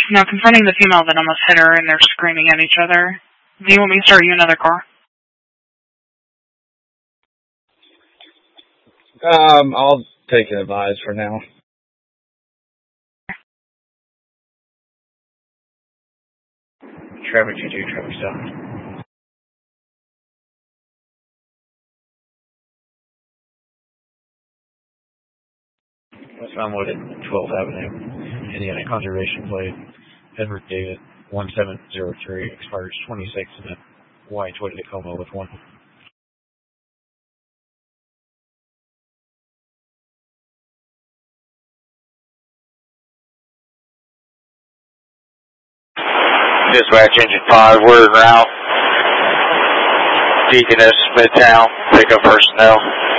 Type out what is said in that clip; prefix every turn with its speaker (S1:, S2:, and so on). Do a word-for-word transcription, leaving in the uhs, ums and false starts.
S1: Now, concerning the female that almost hit her and they're screaming at each other, do you want me to start you another car?
S2: Um, I'll take an advise for now.
S3: Traffic G two, traffic stop. West Elmwood at twelfth Avenue, Indiana Conservation Plate, Edward David, one seven zero three, expires twenty-six in a white Toyota Tacoma with one. Dispatch engine five, we're en route. Deaconess, Midtown, pickup personnel.